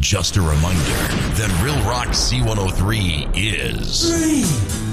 Just a reminder that Real Rock C103 is